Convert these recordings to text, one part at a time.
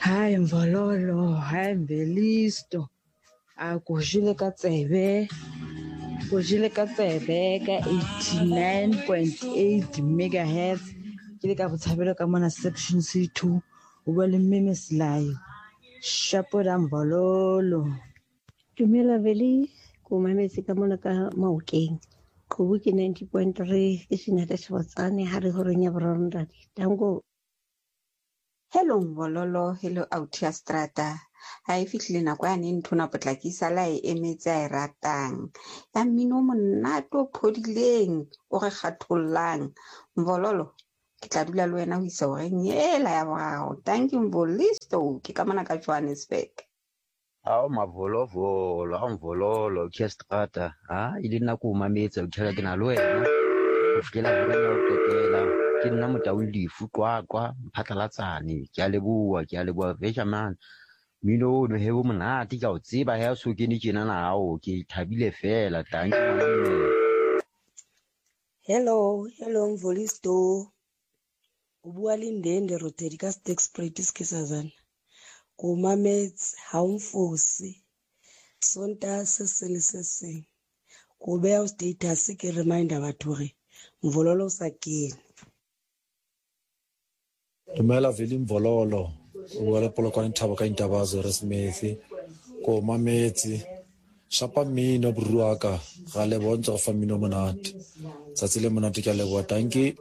Hayi Mvololo, hayi Mvelisto. Akujile ka tsebe. Kujile ka tsebe ka 89.8 megahertz. Ke le ka botshabelo ka mona section C2. O bua le Mmeme Selayo. Shapoda Mvololo. Dumela Veli, ko mametse ka mona ka Maokeng. Qobu ke 90.3 ke Senate Swatsane ha re horeng ya boraro. Dango. Hello Mvololo, hello Autia Strata. Ha e fihlile nako ya neng thona potlakisa la e emetse a e ratang. Ya mmino monate o phodileng, o re kgathollang. Mvololo, ke tla dula le wena ho isa horeng ela ya boraro. Thank you Mvolisto, ke ka mona ka Johannesburg. Ao Mvololo, Mvololo, Autia Strata. Ile nna ko mametse o tshela ke na le wena. O fikela hore o qetela. Ke nna Motaung Lefu Qwaqwa Mphatlalatsane ke a leboa Benjamin mino no hebo monate ka o tseba ha so ke ni tjena na hao ke thabile fela tanki ngwana mme. Hello Mvolisto. O bua le Ndende Rotedi ka Stakespret Skisazana. Ko mametse ha o mfosi. Sonta se le se seng. Ko bea status ke reminder batho hore Mvololo sa kene. Dumela Veli Mvololo, o bua le Polokwane Thabo ka Intabazo Resmethi, ko mametse shapa mmino buruaka ga le bontsha go fa mmino monate tsatsi le monate ke a leboa tanki.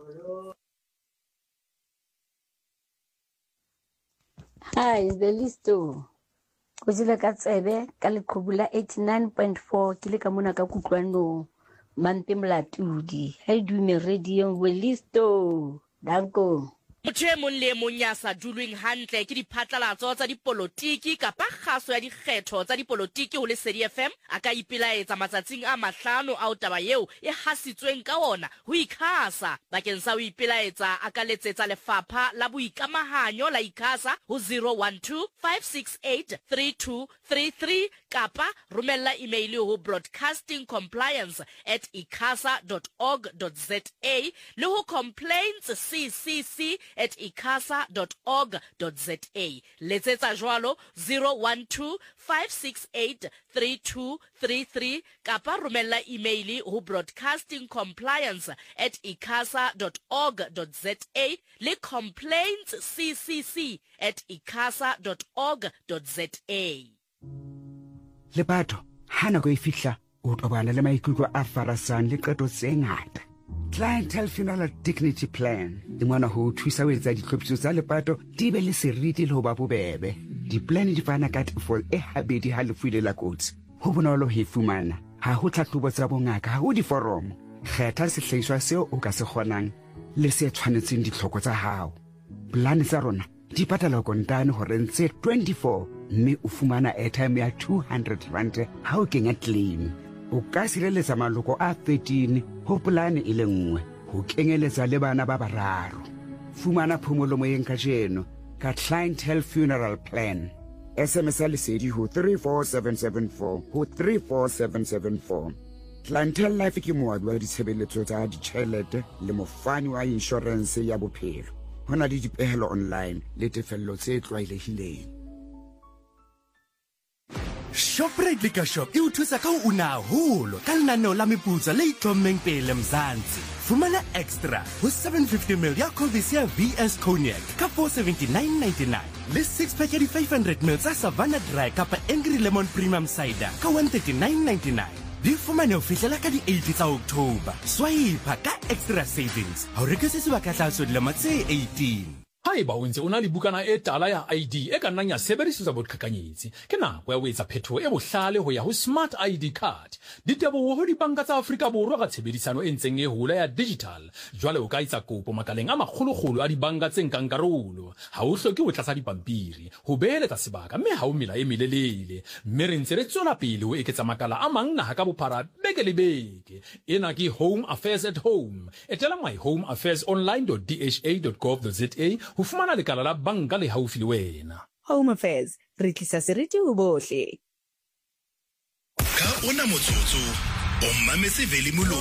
Hi Velisto. Ko jile ka tsebe ka leqhubu la 89.4 ke le ka mona ka kutlwanong Mampe Mlatudi. Ha dume radio Velisto. Danko. Motho e mong le mong ya sa dulweng hantle ke diphatlalatso tsa dipolotiki kapa kgaso ya dikgetho tsa dipolotiki ho Lesedi FM a ka ipelaetsa matsatsing a 5 a taba eo e hasitsweng ka ona ho ikhasa bakeng sa ho ipelaetsa a ka letsetsa lefapha la boikamahanyo la ikhasa ho 012 568 3233 kapa romella email ho broadcastingcompliance@ikhasa.org.za le ho complaints@ikhasa.org.za. Letsetsa jwalo 012 568 3233 kapa romella email ho broadcastingcompliance@ikhasa.org.za le complaints@ikhasa.org.za. Le batho ha nako e fihla o tobana le maikutlo a farasang le qeto tse ngata. Clientele Funeral Dignity Plan di ngwana ho thusa ho etsa ditlhophiso tsa lepato di be le seriti le ho ba bobebe. Di-plan di fana ka tefo e habedi ha lefu ile la kotsi. Ho bonolo ho e fumana. Ha ho tlhahlobo tsa bongaka, ha ho diforomo. Kgetha sehlahiswa seo o ka se kgonang le se tshwanetseng ditlhoko tsa hao. Plan tsa rona di patala kontane hore ntse 24 mme o fumana airtime ya 200 rand ha o kenya claim. O ka sireletsa maloko a 13 ho polane e le nngwe ho kenyeletsa le bana ba bararo. Fumana phomolo moyeng ka jeno ka Clientele Funeral Plan. SMS ya Lesedi ho 34774 ho 34774. Clientele Life ke moabi wa ditshebeletso tsa ditjhelete le mofani wa insurance ya bophelo. Hona le dipehelo online le tefello tse tlwaelehileng. Shoprite Liquor Shop e o thusa ka ho una haholo ka lenaneo la meputso le itlommeng pele Mzansi. Fumana extra ho 750ml ya Cobisia VS Cognac ka 479.99 le 6-pack ya di 500ml tsa Savannah Dry kapa Angry Lemon Premium Cider ka 139.99. Di fumane ho fihlela ka di 8 tsa October. Swipe ka extra savings ha o rekise sebaka tlase dilemo tse 18. Haeba o ntse o na le bukana e tala ya ID e ka nnang ya sebedisetswa boqhekanyetsi ke nako ya ho etsa phethoho e bohlale ho ya ho Smart ID card. Diteboho ho dibanka tsa Afrika Borwa ka tshebedisano e ntseng e hola ya digital. Jwale o ka etsa kopo makaleng a makgolokgolo a dibanka tse nkang karolo. Ha o hloke ho tlatsa dipampiri ho beeletsa sebaka mme ha o mela e melelele. Mme re ntse re tswela pele ho eketsa makala a mang naha ka bophara beke le beke. Ena ke Home Affairs at Home. Etela myhomeaffairsonline.dha.gov.za ho fumana lekala la banka le haufi le wena. Home Affairs re tlisa seriti ho bohle. Ka ona motsotso o mametse Veli Molo